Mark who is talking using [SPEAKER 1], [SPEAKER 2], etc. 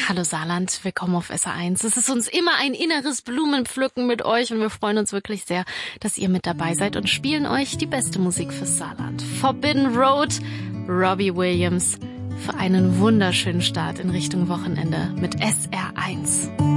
[SPEAKER 1] Hallo Saarland, willkommen auf SR1. Es ist uns immer ein inneres Blumenpflücken mit euch und wir freuen uns wirklich sehr, dass ihr mit dabei seid und spielen euch die beste Musik fürs Saarland. Forbidden Road, Robbie Williams, für einen wunderschönen Start in Richtung Wochenende mit SR1.